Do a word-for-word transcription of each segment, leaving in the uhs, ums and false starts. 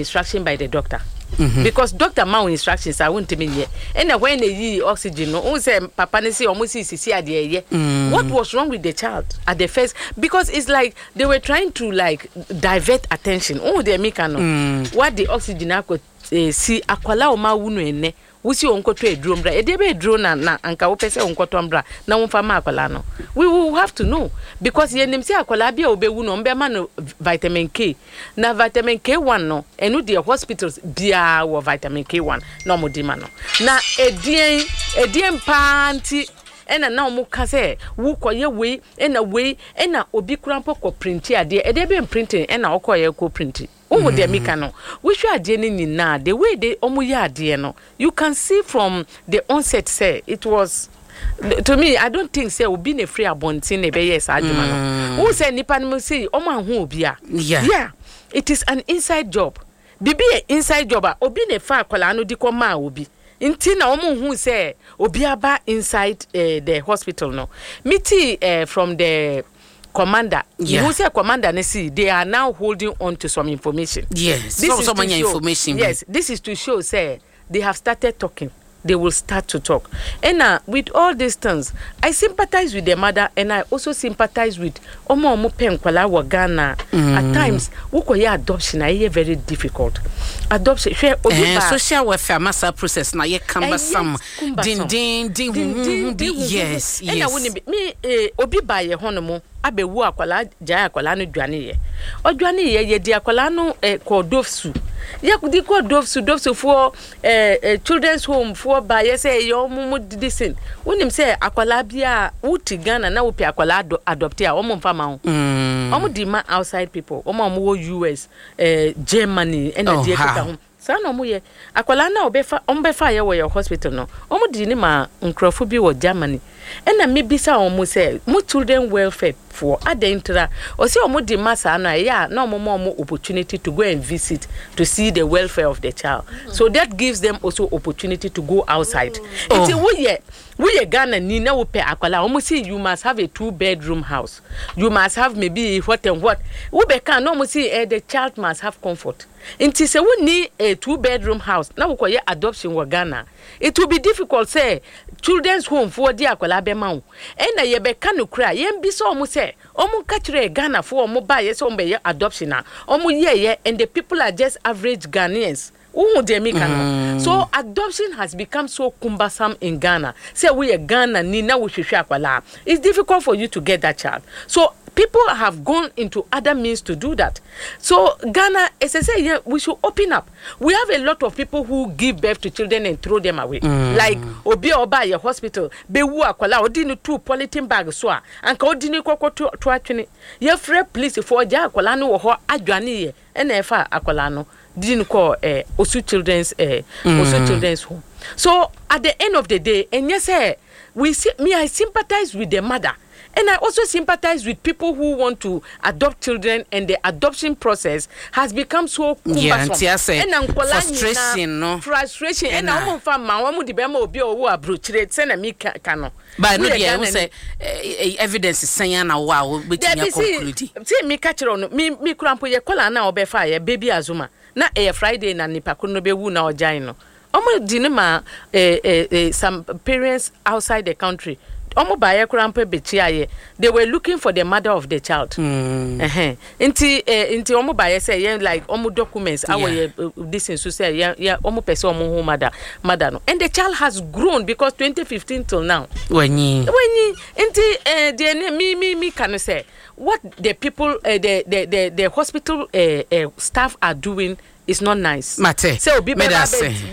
instruction by the doctor. Mm-hmm. Because doctor ma instructions I won't mean yet. And when they yi oxygen, no, say papa ne say almost see see there. What was wrong with the child at the first? Because it's like they were trying to like divert attention. Oh, they make no. Mm. What the oxygen I could uh, see akwala o ma wunu ene. Wusi onko to edrum bra. E dey be drone na na anka wo pese onko to mbra na wo fa ma akwala no. We will have to know because ye nim say akwala bia obewu no mbe ma no vitamin K. Na vitamin K one no enu the hospitals bia wo vitamin K one no mo di ma no. Na edien edien panti ena na omo ka say wo koye we ena we ena obi kurampo ko printi ade e dey be printing ena okoye ko printi. Oh, mm. Mika no. We should ni na the way they omuya ade no. You can see from the onset say it was to me I don't think say obi ne free abontin e be yes aduma no. Who say nipa no say omo hu obi a. Yeah. Yeah. It is an inside job. Bibi e inside job a obi ne fa akwala no di ko ma obi. Inti na omo hu say obi aba inside uh, the hospital no. Miti uh, from the commander, yeah. You say commander, see, they are now holding on to some information. Yes, this so, is so many show, information. Yes, this is to show, say, they have started talking. They will start to talk. And now, uh, with all these things, I sympathize with the mother, and I also sympathize with Omo Omo Penkwala Wagana. Mm. At times, ukoya adoption is very difficult. Adoption, uh, social welfare massa process na ye cumbersome. Din din din din din. Yes, yes. And I wouldn't me obi ba ye honomo. Abewu akwala jaya akwala no dwane ye odwane ye ye di akwala no eh, ko dofsu ye kudi ko dofsu dofsu for eh, eh, children's home for ba ye say yo mumu disin wonim say akwala bia wuti Ghana na wo pe akwala ado, adopt a omo mfa ma ho mm. omo di ma outside people omo omo wo U S eh, Germany and oh, the ka ho sa no mo ye akwala na obefa ombefa ye wo your hospital no omo di ni ma nkrofo bi wo Germany. And I may be so almost say, more children welfare for Adentra, or say, more the massa, yeah, no more opportunity to go and visit to see the welfare of the child. Mm. So that gives them also opportunity to go outside. Oh. It's a we we Ghana Nina will pay Akwala. Almost say you must have a two bedroom house. You must have maybe what and what. We can almost say the child must have comfort. And say we need a two bedroom house. Now we call adoption in Ghana. It will be difficult, say, children's home for the akwala be ma. And na ye be kanu kra, ye bi so omo say, omo kachire Ghana for omo buy yes omo be adoption na. Omo ye ye and the people are just average Ghanaians. Who they make mm. So adoption has become so cumbersome in Ghana. Say we are Ghana ni na we hwehwe akwala. It's difficult for you to get that child. So people have gone into other means to do that. So Ghana, as I say, yeah, we should open up. We have a lot of people who give birth to children and throw them away. Mm. Like Obi Oba your hospital, Bewu akwala odini two polythene bag so anka odini koko to to atwene. Ye free police for ja akwala no wo ho adwane ye na efa akwala no didn't call uh, Osu Children's uh, mm. Osu Children's Home. So at the end of the day, and yes, uh, we see, me I sympathize with the mother, and I also sympathize with people who want to adopt children, and the adoption process has become so cumbersome. Yeah, and frustration, no frustration, and I want to ma wamu di bema obi owo abrochire send me kano. But no, yeah, we say evidence is saying na wow, we can conclude. See me catch on me me kurampo ye kola na obefa ye baby Azuma. Na a Friday na nipa kuno be wu na ojai no. Omo dinema eh, eh, eh, some parents outside the country. Omo baye kurampe bechiaye. They were looking for the mother of the child. Mm. Uh-huh. Inti eh, inti omo baye say yeah, like omo documents yeah. Our uh, this in so say yeah yeah omo person omo home mother mother no. And the child has grown because twenty fifteen till now. When you when you inti eh the me me me can say what the people uh, the, the the the hospital uh, uh, staff are doing is not nice. Mate. So be better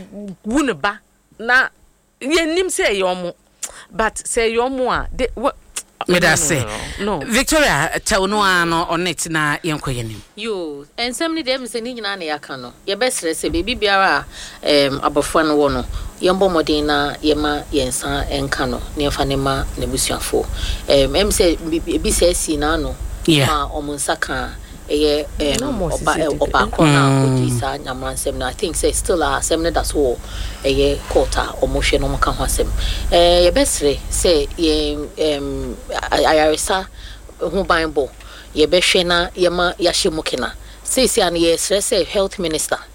wuneba na ye nim say yomo but say yomo a de what me da say no Victoria tell no ano on it na yenkoye nim yo ensem ni dem se ni nyina na yaka no ye besre se bebi biara em abofo no wo no yembo modin na yema yensa enka no ne fa ne ma ne busuafo em em se bi se si na no ma omunsaka eye em oba oba kona odisa nyamansem na I think say still a semne that's all eye quarter omohwe no mka ho asem eh ye besre say ye em ayaresa hu bible ye behwe na yema yahye mukena say say an ye stress health minister